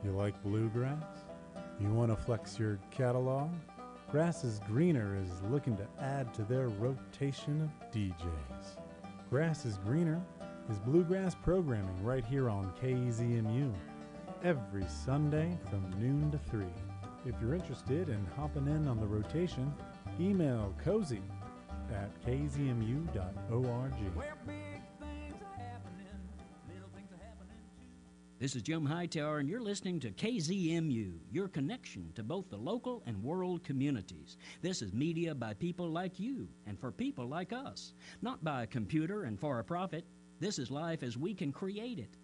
You like bluegrass? You want to flex your catalog? Grass is Greener is looking to add to their rotation of DJs. Grass is Greener is bluegrass programming right here on KZMU every Sunday from noon to 3. If you're interested in hopping in on the rotation, email cozy at kzmu.org. This is Jim Hightower, and you're listening to KZMU, your connection to both the local and world communities. This is media by people like you and for people like us, not by a computer and for a profit. This is life as we can create it.